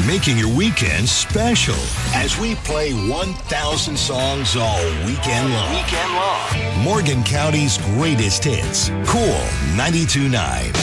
making your weekend special as we play 1,000 songs all weekend long. Morgan County's greatest hits. Cool 92.9.